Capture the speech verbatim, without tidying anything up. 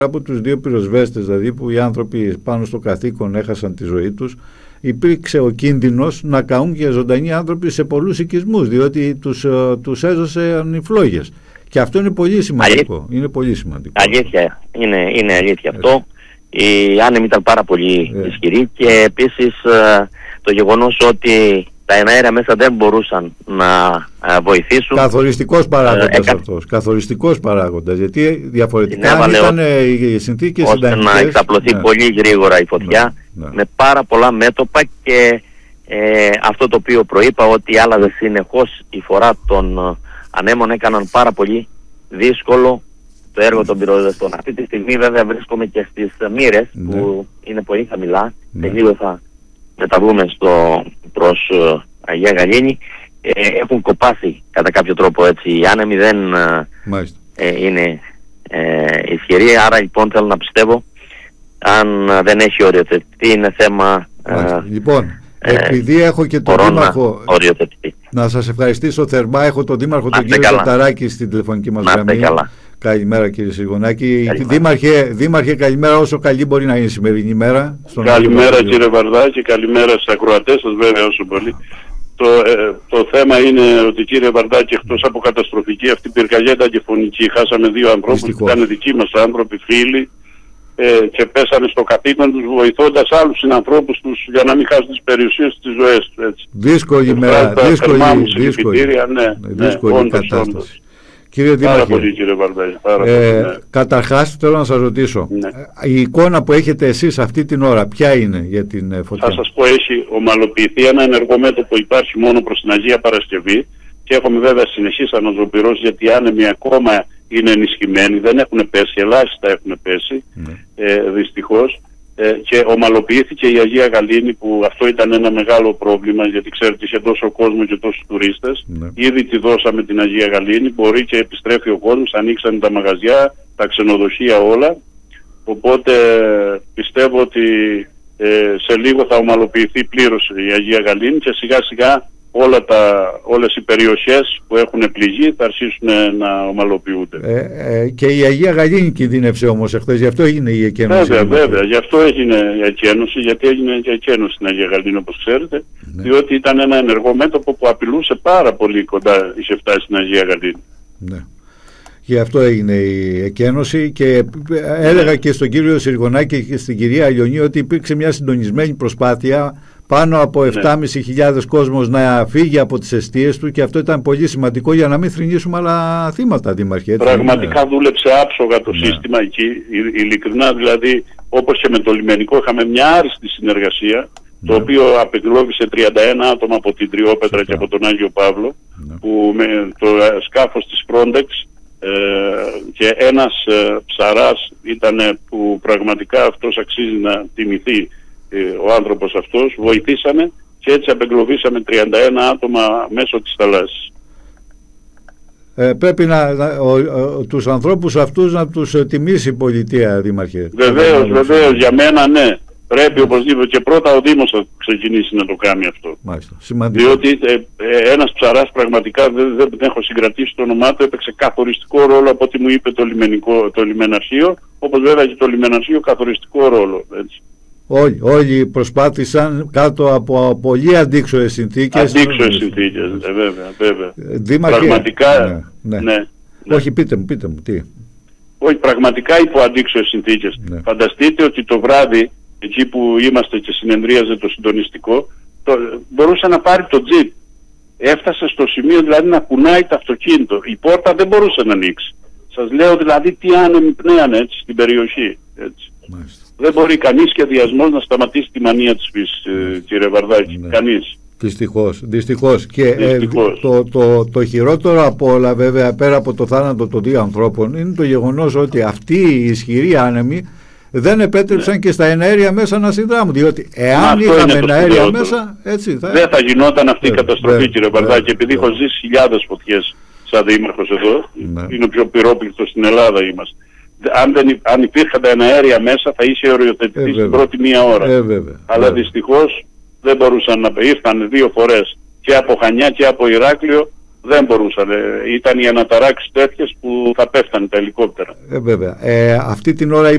Από τους δύο πυροσβέστες, δηλαδή που οι άνθρωποι πάνω στο καθήκον έχασαν τη ζωή τους, υπήρξε ο κίνδυνος να καούν και ζωντανοί άνθρωποι σε πολλούς οικισμούς, διότι τους, τους έζωσαν οι φλόγες. Και αυτό είναι πολύ σημαντικό. Αλήθεια. Είναι πολύ σημαντικό. Αλήθεια. Είναι, είναι αλήθεια αυτό. Η άνεμη ήταν πάρα πολύ yeah. ισχυρή και επίσης το γεγονός ότι τα εναέρια μέσα δεν μπορούσαν να βοηθήσουν. Καθοριστικός παράγοντας ε, αυτός. Καθοριστικός παράγοντας. Γιατί διαφορετικά αν ήταν οι συνθήκες συνταγματικές. Ώστε να εξαπλωθεί ναι. πολύ γρήγορα η φωτιά ναι. Ναι. με πάρα πολλά μέτωπα και ε, αυτό το οποίο προείπα ότι άλλαζε συνεχώς η φορά των ανέμων, έκαναν πάρα πολύ δύσκολο το έργο των πυροσβεστών. Αυτή τη στιγμή βέβαια βρίσκομαι και στις μοίρες ναι. που είναι πολύ χαμηλά. Ναι. Σε λίγο θα μεταβούμε στο, προς uh, Αγία Γαλήνη. Ε, έχουν κοπάσει κατά κάποιο τρόπο έτσι οι άνεμοι, δεν ε, είναι ε, ισχυροί. Άρα λοιπόν θέλω να πιστεύω, αν uh, δεν έχει οριοθετηθεί, είναι θέμα uh, λοιπόν, επειδή έχω και τον Δήμαρχο, να, να σας ευχαριστήσω θερμά. Έχω τον Δήμαρχο τον κύριο Ζωταράκη στην τηλεφωνική μας γραμμή. Καλημέρα κύριε Σιργωνάκη. Δήμαρχε, Δήμαρχε, καλημέρα, όσο καλή μπορεί να είναι η σημερινή ημέρα. Καλημέρα κύριε Βαρδάκη, καλημέρα στους ακροατές σας βέβαια όσο πολύ. Το, ε, το θέμα είναι ότι κύριε Βαρδάκη, εκτός από καταστροφική αυτή η πυρκαγιά ήταν και φωνική. Χάσαμε δύο ανθρώπους που ήταν δικοί μας άνθρωποι, φίλοι ε, και πέσανε στο καθήκον τους βοηθώντας άλλους συνανθρώπους τους για να μην χάσουν τις περιουσίες της ζωής τους. Έτσι. Δύσκολη μέρα, δύσκολη, δύσκολη, ναι, δύσκολη ναι, κατάσταση. όντως. Κύριε Δήμαρχε, πάρα πολύ, κύριε Βαρδάκη, πάρα ε, πολύ, ναι. Καταρχάς θέλω να σας ρωτήσω, ναι. η εικόνα που έχετε εσείς αυτή την ώρα, ποια είναι για την φωτιά? Θα σας πω, έχει ομαλοποιηθεί ένα ενεργομέτωπο, υπάρχει μόνο προς την Αγία Παρασκευή και έχουμε βέβαια συνεχείς αναζωπυρώσεις, γιατί οι άνεμοι ακόμα είναι ενισχυμένοι, δεν έχουν πέσει, ελάχιστα έχουν πέσει, ναι. ε, δυστυχώς. Ε, και ομαλοποιήθηκε η Αγία Γαλήνη, που αυτό ήταν ένα μεγάλο πρόβλημα, γιατί ξέρετε είχε τόσο κόσμο και τόσους τουρίστες. Ναι. Ήδη τη δώσαμε την Αγία Γαλήνη, μπορεί και επιστρέφει ο κόσμος, ανοίξανε τα μαγαζιά, τα ξενοδοχεία όλα. Οπότε πιστεύω ότι ε, σε λίγο θα ομαλοποιηθεί πλήρως η Αγία Γαλήνη και σιγά σιγά όλα τα, όλες οι περιοχές που έχουν πληγεί θα αρχίσουν να ομαλοποιούνται. Ε, ε, και η Αγία Γαλήνη κινδύνευσε όμως εχθές, γι' αυτό έγινε η εκένωση. Βέβαια, βέβαια, γι' αυτό έγινε η εκένωση, γιατί έγινε και η εκένωση στην Αγία Γαλήνη όπως ξέρετε, ναι. διότι ήταν ένα ενεργό μέτωπο που απειλούσε πάρα πολύ κοντά, είχε φτάσει στην Αγία Γαλήνη. Ναι. Γι' αυτό έγινε η εκένωση και έλεγα και στον κύριο Σιργωνάκη και στην κυρία Αλιονή ότι υπήρξε μια συντονισμένη προσπάθεια πάνω από επτάμισι χιλιάδες ναι. κόσμος να φύγει από τις εστίες του, και αυτό ήταν πολύ σημαντικό για να μην θρηνήσουμε άλλα θύματα, Δήμαρχε. Πραγματικά ναι. δούλεψε άψογα το ναι. σύστημα εκεί, ειλικρινά, δηλαδή όπως και με το λιμενικό είχαμε μια άριστη συνεργασία, ναι. το οποίο απεγκλώβησε τριάντα ένα άτομα από την Τριόπετρα Σωστά. και από τον Άγιο Παύλο, ναι. που με το σκάφος της Frontex ε, και ένας ε, ψαράς ήταν, που πραγματικά αυτός αξίζει να τιμηθεί, ο άνθρωπος αυτός, βοηθήσαμε και έτσι απεγκλωβίσαμε τριάντα ένα άτομα μέσω της θαλάσσης. Ε, πρέπει να, να ο, ο, τους ανθρώπους αυτούς να τους τιμήσει η πολιτεία, Δήμαρχε. Βεβαίως, βεβαίως, για μένα ναι. Πρέπει οπωσδήποτε και πρώτα ο Δήμος θα ξεκινήσει να το κάνει αυτό. Μάλιστα, σημαντικό. Διότι ε, ε, ένας ψαράς πραγματικά, δεν, δεν έχω συγκρατήσει το όνομά του, έπαιξε καθοριστικό ρόλο από ό,τι μου είπε το, λιμενικό, το λιμεναρχείο, όπως βέβαια και το λιμεναρχείο καθοριστικό ρόλο, έτσι. Όλοι, όλοι προσπάθησαν κάτω από πολύ αντίξωες συνθήκες. Αντίξωες συνθήκες, ε, βέβαια, βέβαια. Δήμαρχε, πραγματικά, ναι, ναι. Ναι, ναι. Όχι, πείτε μου, πείτε μου, τι. Όχι, πραγματικά υπό αντίξωες συνθήκες. Ναι. Φανταστείτε ότι το βράδυ, εκεί που είμαστε και συνεδρίαζε το συντονιστικό, το, μπορούσε να πάρει το τζιπ. Έφτασε στο σημείο δηλαδή να κουνάει το αυτοκίνητο. Η πόρτα δεν μπορούσε να ανοίξει. Σας λέω δηλαδή τι άνεμοι πνέανε έτσι στην περιοχή. Έτσι. Μάλιστα. Δεν μπορεί κανείς σχεδιασμός να σταματήσει τη μανία της φύσης, ε, κύριε Βαρδάκη. Ναι. Κανείς. Δυστυχώς, δυστυχώς. Και δυστυχώς. Ε, το, το, το χειρότερο από όλα, βέβαια, πέρα από το θάνατο των δύο ανθρώπων, είναι το γεγονός ότι αυτοί οι ισχυροί άνεμοι δεν επέτρεψαν ναι. και στα εναέρια μέσα να συνδράμουν. Διότι εάν είχαμε εναέρια μέσα, έτσι θα... δεν θα γινόταν αυτή η καταστροφή, δε, κύριε Βαρδάκη, δε, επειδή δε. έχω ζήσει χιλιάδες φωτιές σαν δήμαρχος εδώ. Ναι. Είναι ο πιο πυρόπληκτος στην Ελλάδα είμαστε. Αν, δεν, αν υπήρχαν τα εναέρια μέσα θα είχε οριοθετηθεί ε, στην πρώτη μία ώρα. Ε, βέβαια, Αλλά βέβαια. δυστυχώς δεν μπορούσαν να ήρθαν δύο φορές και από Χανιά και από Ηράκλειο δεν μπορούσαν. Ήταν οι αναταράξεις τέτοιες που θα πέφτανε τα ελικόπτερα. Ε, βέβαια. Ε, αυτή την ώρα